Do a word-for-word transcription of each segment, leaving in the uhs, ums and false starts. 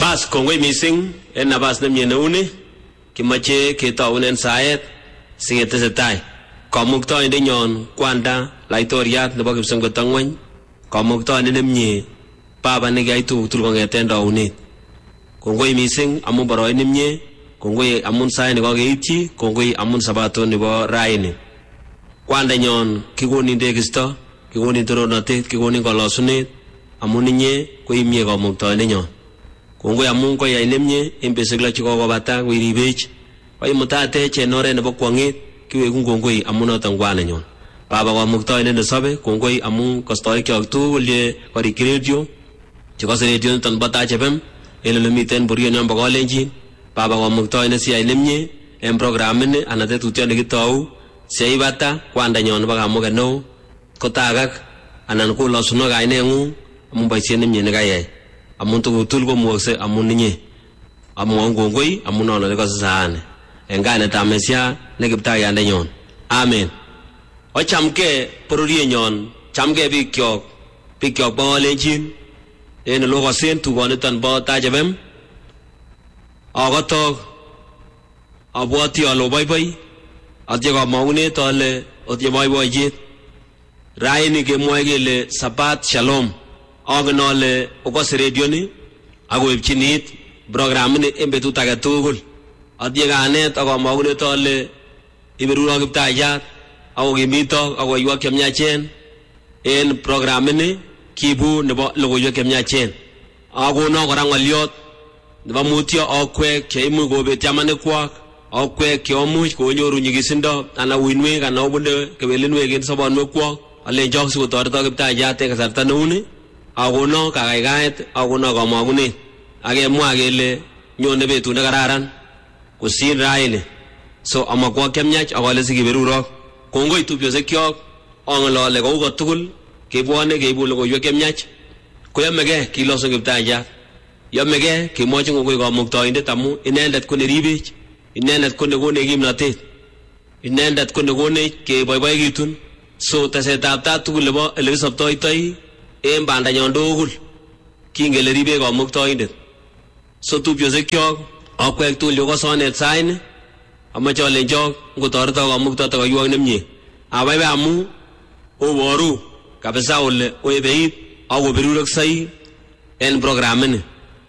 Bas kongoi mising en nabas nemye neuni kimache ketaunen saet singetesetai kamuktaindet nyon kwanda laitoriat nebo Kipsengwet ang'wany kamuktaindet nemye baba nekaitu tul kongeten daunet kongoi mising amun boroin nemye kongoi amun saet nekakeityi kongoi amun sabato nebo raini kwanda nyon kikonin tekisto kikonin toronatet kikonin kalosunet amun inye koimye kamuktaindet nyon kongoi amun koyai nemye en besek lo chekokobata wiribech koimutatech en oret nebo kwong'et kiwekun kongoi amun noton kwana nyon baba kamuktaindet nesobe kongoi amun kostoikyok tugul ye korikyi redio chekose redio niton bo Taach F M en ole miten boriet nyon bo Kalenjin baba kamuktaindet siyai nemye en programini anan tetutiot nekitou siyaibata kwanda nyon nebo kamuget neo kotagak anan kolosunok kaineng'ung amun boisiet nemye nekayai amun tuguk tugul komukokse amun inye amwaun kongoi amun nono nekose saani en kainetab Mesia ne Kiptaiyandenyon amen. Ochamge bororienyon chamge bikyok bikyok bo Kalenjin en ole kosen tugoniton bo Taach F M akotok abwoti ale oboiboi atinye kamang'unet ale otinye boiboiyet raini kemwoe kele Sabat Shalom angen ale okose redioni akoipchinit programini en betut age tugul atinye kanet ak kamang'unet ale iberuro Kiptayat akokimitok akoiwek chemiachen en programini kibu nebo logoiwek chemiachen akono kora ng'oliot nebo mutyo akwek cheimuch kobetyo amanikwak akwek cheomuch konyoru nyigisindo anan uinwek anan obune kewelinwek en sobonwekwok alenjok sikotoretok Kiptayat en kasarta neuni akono kakaikaet akono kamang'unet akemwa kele nyone betut nekararan kosir raini so amakwok chemiach akole sikiberurok kongoi tupchosyekchok ang'olole kou kotugul kebwone keibu logoiwek chemiach koyomegei kilosun Kiptayat yomegei kemwochin kongoi kamuktaindet amu inendet ko neribech inendet ko nekonech kimnotet inendet ko nekonech keboiboikitun so tesetab taa tugul nebo ele kisoptoitoi en bandanyon tugul kingele ribech kamuktaindet so tupchosyekchok akwek tugul yokosonet saini amache alenjok ngotoretok kamuktaindet akoiwok nemye abaibai amu oboru kabisa ole oebeit akoberuroksoi en programini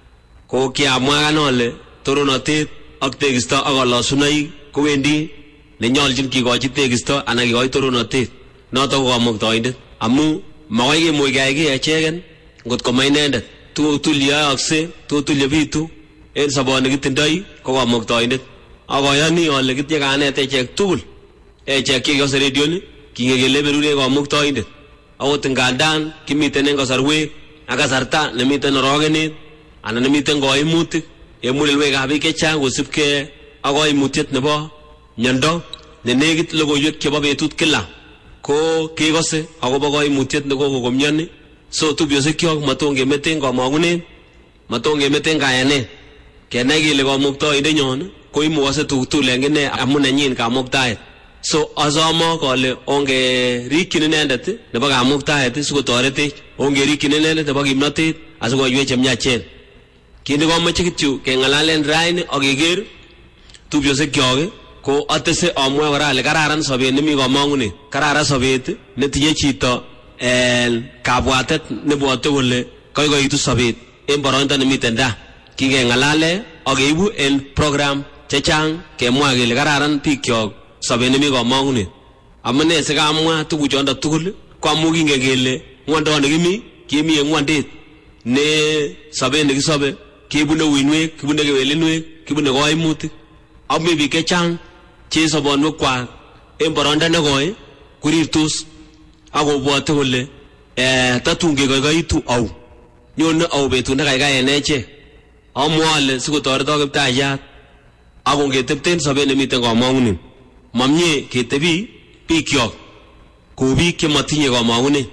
ko kiamwa kan ale toronatet ak tekisto ak kalosunoik kowendi nenyolchin kikochi tekisto anan kikochi toronatet notok ko kamuktaindet amu makoi kemuch keyai kiy echeken ngot koma inendet tuguk tugul yeyookse tuguk tugul yebitu en soboni kitindoi ko kamuktaindet akoyoni ale kitinye kanet echek tugul echek chekikose redioni kingekele berure kamuktaindet akot ngandan kimiten en kasarwek ak kasarta nemiten orogenet anan nemiten koimutik en mulelwekab biik chechang kosibgei ak koimutiet nebo miondo nenekit logoiwek chebo betut kila ko kekose akobo koimutiet nekoko komioni so tupchosyekchok matongemeten kamang'unet matongemeten kayanet kenai kele kamuktaindenyon koimukose tuguk tugul en ine amun nenyin kamuktaet so asomo kole ongerikyin inendet nebo kamuktaet sikotoretech ongerikyin inendet nebo kimnotet asikoiwech chemiachen kit nekomoche kityo keng'alalen raini akeker tupchosyekchok ko atese amwae kora ale kararan sobet nemi kamang'unet kararan sobet netinye chito en kabwatet nebwote kole koikoitu sobet en boroindo nemiten taa kingeng'alale akeibu en program chechang kemwa kele kararan bikyok sobet nemi kamang'unet amune sikamwa tuguchondo tugul ko amu kingen kele ng'wondoni kimi kimi en ng'wondet ne sobet nekisobe kibune uinwek kibune kewelinwek kibune koimutik ak mi biik chechang che sobonwekwak en boroindo nekoi korirtos akobwote kole eh tatun kekoikoitu au nyone au betut nekaikai en echek amwa ale sikotoretok Kiptayat akongetepten sobet nemiten kamang'unet mamie ketebi bikyok kou biik chematinye kamang'unet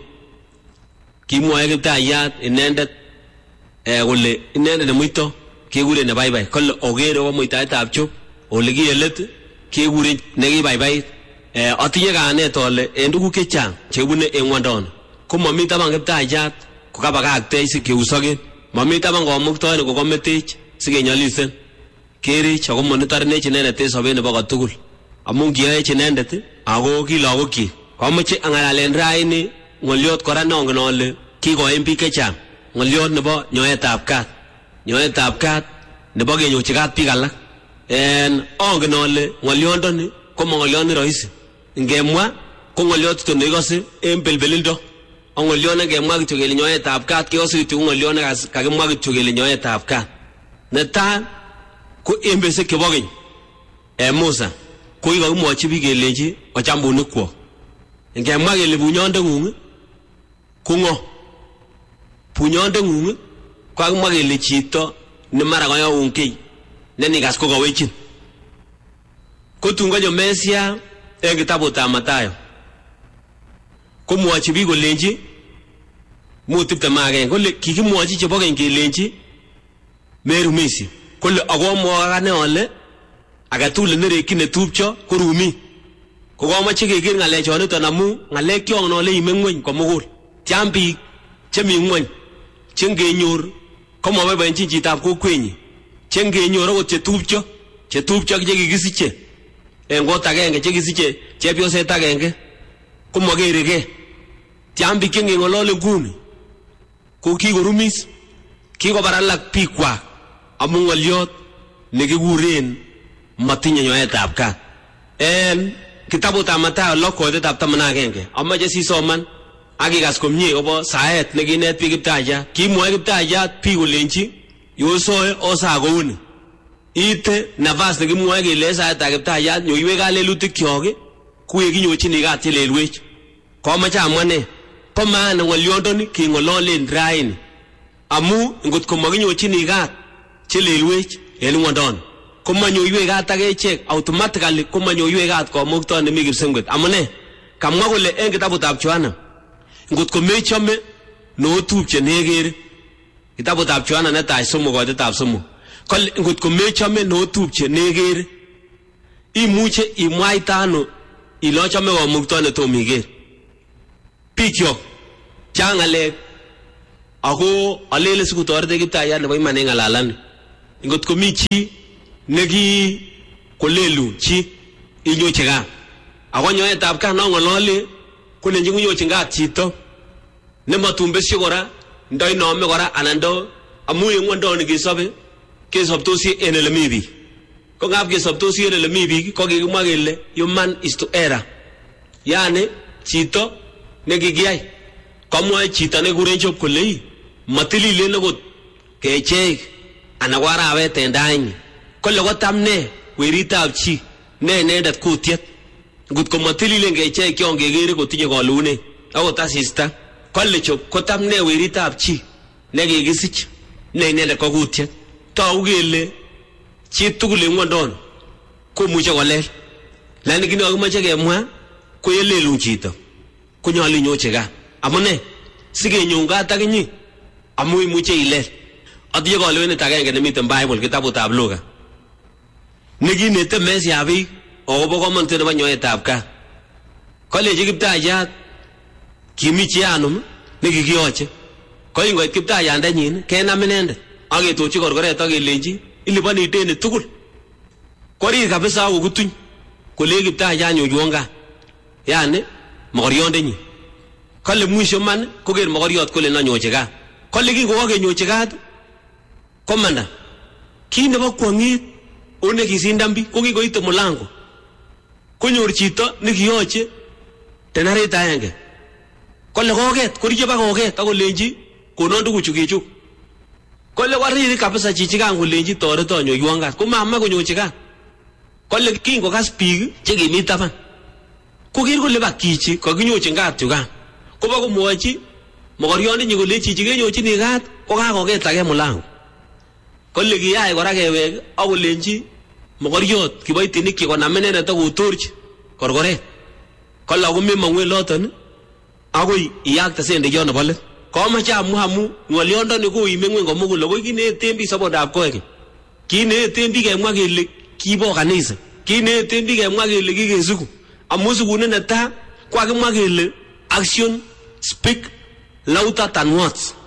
kimwoe Kiptayat inendet eh kole inendet nemuito kekure nebaibai kole okere ko muitaetab chop ole kiyelet kekure nekibaibait eh atinye kanet ale en tuguk chechang chebune en ng'wondoni ko mami taban Kiptayat kokabakaktech sikeusoken Mami taban komuktoen ko kometech sikenyalisen. Kerich ako monitornech inendet en sobet nebo kotugul. Amun kiyoech inendet ako ki lagokyi. Komoche angalalen raini ngoliot kora nongen ole kikoim biik chechang. Ngoliot nebo nyoetab kat. Nyoetab kat nebo kenyochi kat biik alak. En ongen ole ngoliondoni ko ngoliot ni rahisi. Ngemwa ko ngoliot to nekose en belbelindo. Ngoliot ne ngemwa kityo kele nyoetab kat kekose kityo ngoliot ne kakimwa kityo kele nyoetab kat. Netai ko embese chebo keny. Eh Musa ko kikakimwochi biik kelenji ocham bunikwo. Ngemwa kele bunyondeng'ung ko ng'o? Bunyondeng'ung ko kakimwa kele chito ne mara kayoun kiy ne nikas ko kawechin. Ko tun konyo Mesia en kitabutab Mathayo ko mwochi biik kolenji mut tiptem ak agenge kole kikimwochi chebo keny kelenji merumisi. Kole ako mwoe akane ole agetugul nerekyin netupcho ko rumi. Ko komoche keker ng'alechoniton amu ng'alek kyongen ole ime ng'weny komugul. Tiam biik chemi ng'weny che ngenyor komoboiboenjin chitab kokwenyi, che ngenyor akot chetupcho chetupcho che kikisiche en kot agenge che kisiche chepyoset agenge komokeregei. Tiam biik che ngeng'olole nguni ko kikorumis, kikobar alak biikwak amu ng'oliot nekikuren matinye nyoetab kat. En kitabutab Mathayo lo koitetab taman ak agenge amache sisoman akikas komie akobo saet nekinet biik Kiptayat. Kimwoe Kiptayat biik kolenji yosoe osa kouni. Ite nafas nekimwoe kele saetab Kiptayat nyoiwek kalelutikyok kuye kinyochini kat chelelwech. Komoche amwa ne bo maana ng'oliondoni keng'ololen raini amu ngot komakinyochini kat chelelwech en ng'wondoni komanyoiwek kat akechek automatically komanyoiwek kat komukto nemi Kipsengwet. Amune kamwa kole en kitabutab Yohana ngot komechome nootupche nekere. Kitabutab Yohana netai somok koitetab somok kole ngot komechome nootupche nekere imuche imwaita ano ile ochome komukto netom iker. Bikyok chang ng'alek ako alele sikotoretech Kiptayat nebo iman en ng'alalani. Ngot komi chi neki kolelu chi inyoche kat ako nyoetab kat nong'olole kolenji ngonyochi kat chito nematumbesyo kora ndo inome kora anan ndo amu en ng'wondoni kesobe kesobtosi en ele mi biik. Ko ngap kesobtosi en ele mi biik ko kikimwa kele human is to error. Yani chito nekikiyai komwoe chito nekikuren Job kole matililen akot kechek anan ko arawet en tainyi. Kole kotam ne weritab chi ne inendet kutiet. Ngot ko matililen kechek kyon kekere kotinye kolunet akot asista. Kole Job kotam ne weritab chi ne kikisich ne inendet ko kutiet. Togu kele chi tugul en ng'wondoni komuche kolel. Lakini kit nekimoche kemwa ko yelelun chito konyolu inyochi kat. Amune sikenyon kat akinyi amu imuche ilel. Atinye kalewenet agenge nemiten Bible kitabutab Luka nekinete Mesia biik akobo komonutiet nebo nyoetab kat. Kolenji Kiptayat kimi chi anum nekikiyoche. Ko ingoit Kiptayandenyin kenam inendet aketochi korkoret akelenji iliponi deni tugul. Korir kabisa akokutuny kole Kiptayat nyoiwon kat. Yani mokoriondenyin. Kole mwisho man koker mokoriot kole nanyochi kat. Kole kingokakenyochi kat komanda kit nebo kwong'et one kisindan biik ko kikoite mulango konyor chito nekiyoche tenarit agenge. Kole koket koriche ba koket akolenji konon tuguchu kechuk. Kole wariri kabisa chichikan kolenji toreto nyoiwon kat komama konyochi kat. Kole kingokas biik chekimi taban koker kole ba kichi kakinyochin kat yukan koba komwochi mokoriondenyi kole chichi kenyochini kat ko kakoket age mulango. Kole kiyai kora kewek akolenji mokoriot kiboitinik konam inendet akotorchi korkoret. Kole ako memong'u loton akoi iyakte sendekyo nebo let. Komoche amwa amu ng'oliondoni koime ng'weny komugul akoi kineten biik sobondab koikeny. Kineten biik kemwa kele kibo kanisa. Kineten biik kemwa kele kikesuku. Amu sukunet netai ko kakimwa kele action speak louder than words.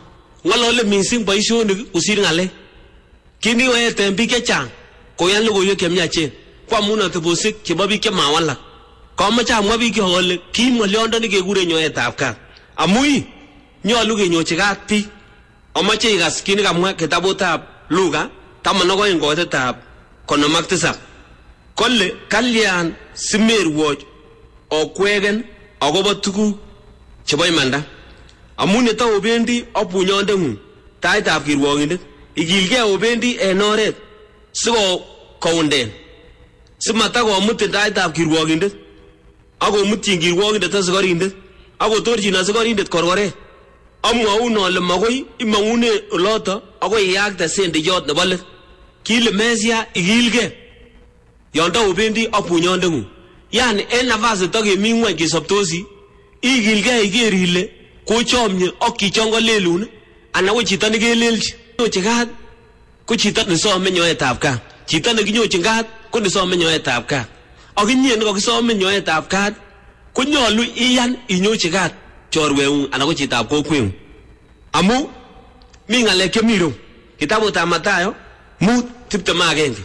ngalole mising boisionik usir ngale kini wae tembi ke chang ko yan logo yo kemyachen kwa muna tebosik chebo biik chemawalak komoche amwa biik kole kim ngolyondo ni kekure nyoetab kat amui nyolu kenyochi kat biik amache ikas kini kamwa kitabutab Luka taman ak oeng kotetab konom ak tisab kole kalyan simerwoch okwegen akobo tuguk chebo imanda amun neta obendi abunyondeng'ung taitab kirwogindet igilgei obendi en oret siko kounden simata komutin taitab kirwogindet akomutyin kirwogindet asikorindet akotorchin asikorindet korkoret amwaun ale makoi imang'une oloto akoi iyakte sendiyot nebo let kile mesia igilgei yondo obendi abunyondeng'ung yani en nafasi takemi ng'weny kesoptosi igilgei iker ile kochomye ak kichongolelun anan ko chito nekelelchi nyochi kat ko chito nesome nyoetab kat chito nekinyochin kat ko nesome nyoetab kat ak inye nekakisome nyoetab kat konyolu iyan inyochi kat chorweng'ung anan ko chitab kokweng'ung amu mi ng'alek chemi ro kitabutab Mathayo mut tiptem ak agenge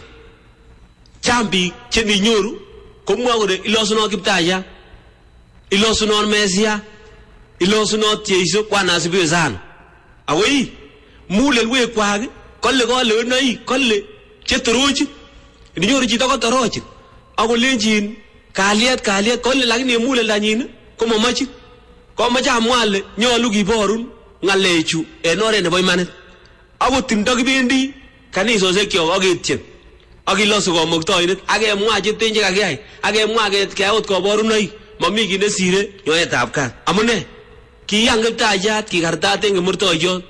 chang biik cheninyoru komwa kole ilosunot Kiptayat ilosunot Mesia ilosunot Jeiso Bwana asifiwe sana ako ii mulelwekwak kole koleonoik kole chetorochi ninyoru chito kotorochin akolenchin kalyet kalyet kole lakini muleldanyin komamachin komache amwa ale nyolu kiborun ng'alechu en oret nebo imanit akot ndakibendi kanisosiekyok aketien akilosu komuktoindet akemwa cheten chekakiyai akemwa keyai koborunoik mami kit nesire nyoetab kat amune kiyan Kiptayat kikartat en kimurtoiyot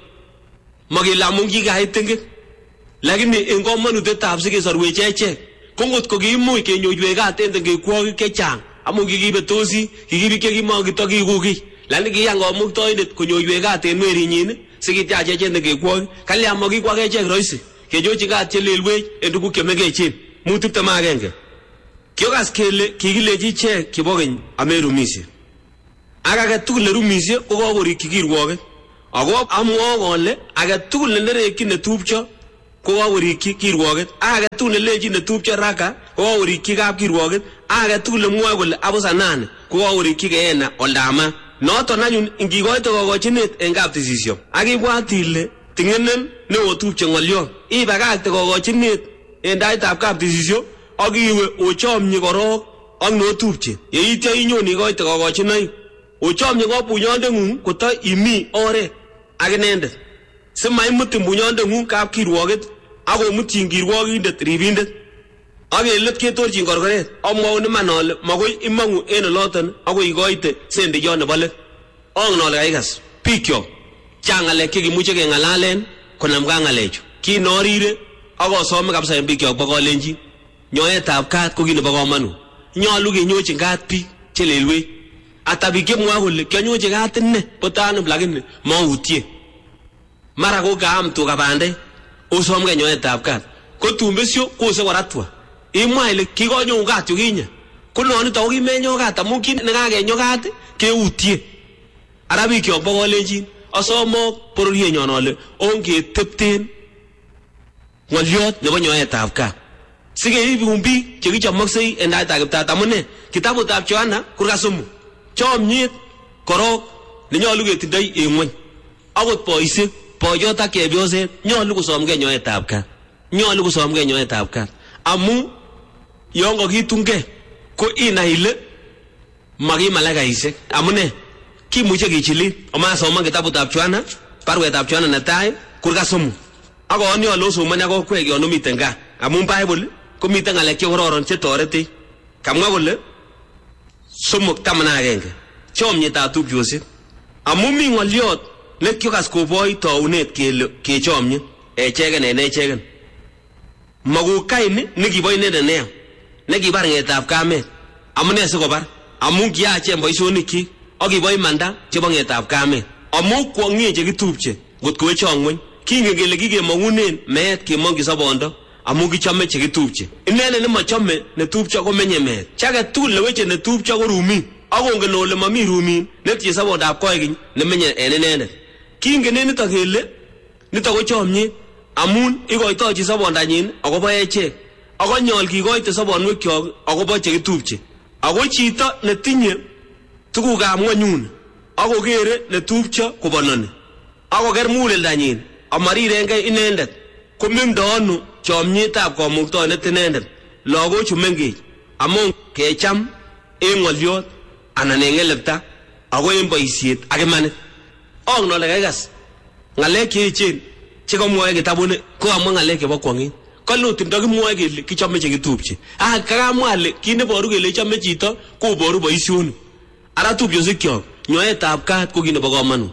makele amun kikait tengek lakini en komonutietab sikesorwech echek ko ngot ko kiimuch kenyoiwech kat en tengekwogik chechang amun kikibetosi kikibik chekimakitokikuki lakini kiyan komuktoindet konyoiwech kat en werinyin sikityach echek tengekwogik kalya makikwak echek roisi kenyochi kat chelelwech en tuguk chemengechen mut tiptem ak agenge kiokas kele kikilechi ichek kibo keny amerumisie ak age tugul nerumisie ko kakorikyi kirwoget ako amwao kole age tugul nenerekyin netupcho ko kakorikyi kirwoget ak age tugul nelechin netupcho raka ko kakorikyi kap kirwoget ak age tugul nemwoe kole abusanane ko kakorikyi keena oldama noton anyun ingikoite kokochinet en kaptisisio ak ibwat ile tingenem neo tupche ng'olyon ibakakte kokochinet en taitab kaptisisio ak iwe ochomye korok ak notupche yeityo inyon ikoite kokochinoik ochomye kobunyondeng'ung koto imi oret ak inendet simaimutin bunyondeng'ung kap kirwoget akomutyin kirwogindet ribindet ak en let ketorchin korkoret amwaun iman ale makoi imong'u en oloton akoi ikoite sendiyot nebo let ong'en ale kaikas bikyok chang ng'alek chekimuche keng'alalen konamka ng'alechu kinorire akosome kabisa en bikyok bo kolenjin nyoetab kat ko kit nebo komonut nyolu kenyochin kat biik chelelwech ata biik chemwoe kole kianyochi kat ine botanum lakini mautye mara ko kaam tuga bandek osomke nyoetab kat ko tun besio kose koratwa imwa ile kikonyoun kat yukinye ko nonito ko kimenyo kat amun kit nekakenyo kat keutye ara bikyok bo kolenjin asomok bororienyon ale ongetepten ng'olyot nebo nyoetab kat sikeibun biik chekichomoksei en taitab Kiptayat amune kitabutab Johana kurka somok chomyet korok nenyolu ketindoi en ng'weny akot boisiek boyot ak chepyoset nyolu kosomgei nyoetab kat nyolu kosomgei nyoetab kat amu yon kokitungei ko inai ile makimalaikaisiek amune kimuche kichilil amasoman kitabutab Johana barwetab Johana netai kurka somok akoni ale osomoni ak okwek yon omiten gaa amun Bible komiten ng'alek chekororon chetoretech kamwa kole somok taman ak agenge chomyetab tupchosiek amun mi ng'olyot nekiokas koboi taunet kele kechomye echegen en echegen makou Kaini nekibo inendet neya nekibar ng'etab kamet amune sikobar amun kiyachen boisionikyik ak kibo imanda chebo ng'etab kamet amun kwong'e chekitupche ngot kowechok ng'weny kingen kele kikemong'unen meet kemongyi sobondo amun kichome chekitupche inendet nemachome netupcho komenye meet chake tugul neweche netupcho ko rumin akongen ole mami rumin netinye sobondab koikeny nemenye en inendet kingen en nito kele Nito ko chomyet amun ikoitoi chi sobondanyin akobo echek. Ako nyol kikoite sobonwekyok akobo chekitupche. Ako chito netinye tugukab ng'onyuni akokere netupcho kobononi. Akoker muguleldanyin amarirengei inendet. Komengdo ano chomyetab kamuktoindet inendet lagochu mengech amun kecham eng ng'olyot anan eng ngelepta ako eng boisiet ak imanit. Ong nole kaikas ngalek cheechen chekamwoe kitabuni ko amwa ngalek chebo kwong'et. Kalutin ndakimwoe kele kichome chekitupche. Ah kakamwa ale kit neboru kele chome chito koboru boisionik. Ara tupchosyekchok nyoetab kat ko kit nebo komonut.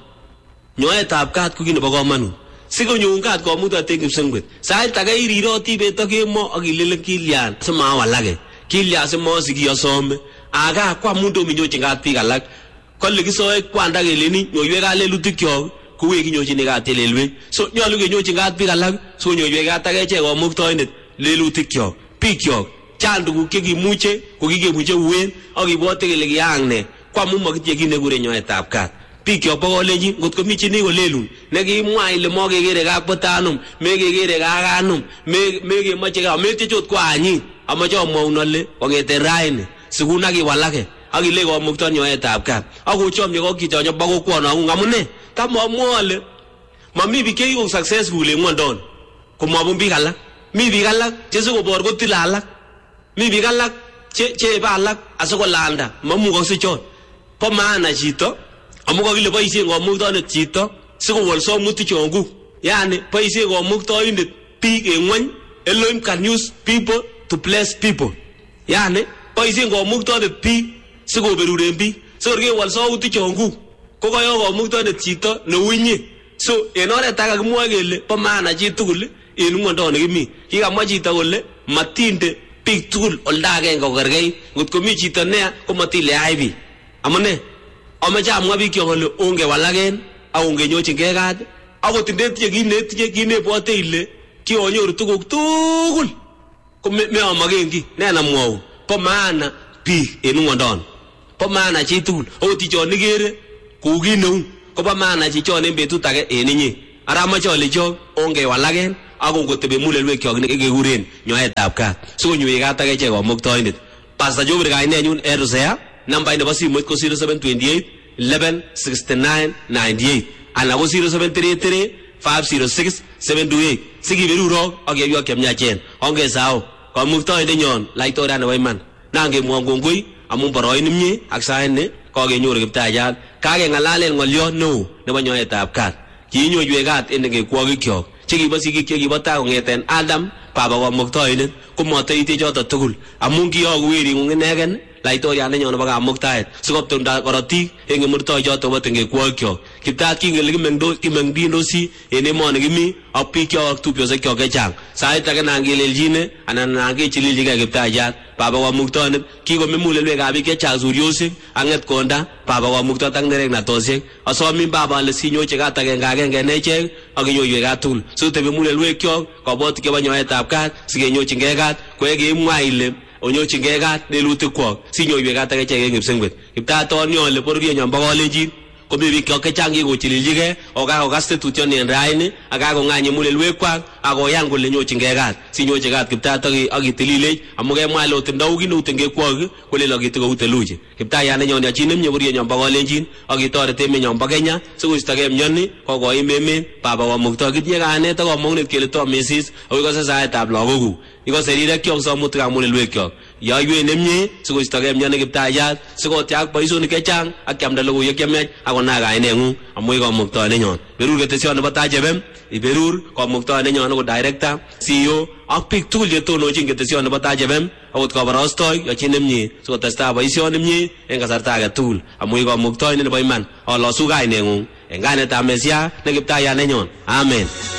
Nyoetab kat ko kit nebo komonut. Sikonyoun kat komuktoindet kipsengwet. Sait age iriroti bet ak kemo ak ilele kilyan simawalake. Kilyan simosiki asome. Aga kwamun tominyochi kat biik alak. Kole kisoe kwanda keleni nyoiwek kalelutikyok kuwe kinyochini kat telelwek. So nyolu kenyochi kat biik alak so nyoiwek kat akechek komuktoindet lelutikyok. Biikyok chang tuguk chekimuche kokikemuche uwen ak ibwote kele kiyaak ne. Kwamun mokitinye kit nekure nyoetab kat. Biikyok bo kolenjin ngot komi chi nekolelun nekimwa ile mokekere kakwotanum mekekere kakanum mekemoche ka metieche ot kwanyin amoche amwaun ale kong'ete raini sikun akiwalake ak ile komukto nyoetab kat akochomye kokitonyo bo kokwonong'ung amune tamamwoe ale mami biik chekiko successful eng ng'wondoni komabun biik alak. Mi biik alak chesikobor kotile alak. Mi biik alak chebe alak asikolanda mamukokse chon. Po maana chito amu kakile boisien komuktoindet chito sikowol somutik chonguk. Yani boisien komuktoindet biik eng ng'wony. Elohim can use people to bless people. Yani boisien komuktoindet biik sikoberuren biik. Sikor kewol sautik chonguk ko kayo komuktoindet chito neu inye. So en oret age kakimwoe kele po maana chi tugul en ng'wondoni kimi. Kikamwa chito kole matinde biik tugul olda agenge kokergeit. Ngot komi chito neya komatile ai biik. Amune ameche amwa biikyok kole ongewalaken ak ongenyochingei kat akot ndetinye kit netinye kit nebwote ile kionyoru tuguk tugul ko meomoken kiy nena mwou. Po maana biik en ng'wondoni. Po maana chi tugul akot chichon ikere kou kit neu kobo maana chichon en betut age en inye. Ara amoche ale chok ongewalaken ak ongotebe mulelwekyok nekekuren nyoetab kat sikonywei kat akechek komuktoindet. Pastor Jobir kainenyun en Rusea. Namba nebo simoit ko zero seven two eight eleven sixty-nine ninety-eight ana ko zero seven three three five zero six seven two eight. Sikiberurok ak yeywok chemyachen. Ongesao komuktoindet nyon laitoriat nebo iman. Nangemwon kongoi amun boroin mie ak sait ne kakenyoru Kiptayat. Kakeng'alalen ng'olyot neo nebo nyoetab kat. Kinyoiwek kat en kekwogikchok chekibo sigik chekibo tai kong'eten Adam baba komuktoindet komotoite choto tugul amun kiyoku wering'ung inegen laitoriat nenyon nebo kamuktaet sikoptunda korotik eng kemurtoi choto bo tengekwogikchok. Kiptayat kingele kimeng'dindosi en emoni kimi ak biikchok ak tupchosyekchok chechang. Sait age nan kelelchine anan nan kechililjigei Kiptayat baba komuktoindet kikome mulelwekab biik chechang suryosyek ak ng'etkonda baba komuktoindet ak nereknatosiek. Asomin baba ale sinyochi kat agenge agenge en echek ak inyoiwek kat tugul sikotebi mulelwekyok kobotik chebo nyoetab kat sikenyochingei kat koekemwa ile onyochingei kat lelutikwok sinyoiwek kat akechek eng kipsengwet. Kiptayatoni ole bororienyon bo kolenjin komi biikyok chechang kikochililjigei okakokas tetutioni en raini ak kakong'any mulelwekwak akoyan kole nyochingei kat sinyochi kat Kiptayat ak itililech amu kemwa ile otindou kit neu tengekwogik kolel ak kou theluji. Kiptayat nenyon yachin nemie bororienyon bo kolenjin ak itoret emenyon bo Kenya sikoistogei myoni kokoim emet baba komukto. Kitinye kayanet ak komong'unet kele tomesis ako ikose saetab lagokuk. Ikose rirekyok somutikab mulelwekyok. Yoiwet nemie sikoistogei myoni Kiptayat sikotiak boisionik chechang ak kiamda logoiwek chemiach akonai kaineng'ung amu komuktoindenyon. Berur ketesyon nebo Taach F M, iberur komuktoindenyon ko director, C E O ak biik tugul chetonochin ketesyon nebo Taach F M akot koborostoi yachin nemie sikotestai boisioni nemie eng kasarta age tugul amu komuktoindet nebo iman. Alosu kaineng'ung eng kainetab Mesia ne Kiptayat nenyon. Amen.